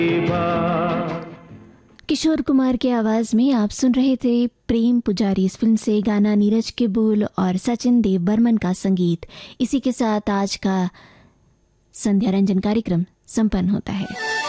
किशोर कुमार के आवाज में आप सुन रहे थे प्रेम पुजारी। इस फिल्म से गाना नीरज के बोल और सचिन देव बर्मन का संगीत। इसी के साथ आज का संध्या रंजन कार्यक्रम संपन्न होता है।